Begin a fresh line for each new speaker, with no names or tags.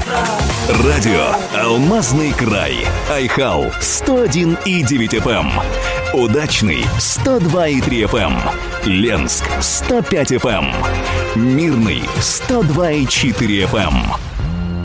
Радио «Алмазный край». Айхал 101,9 FM. Удачный 102,3 FM. Ленск 105 FM. Мирный 102,4 FM.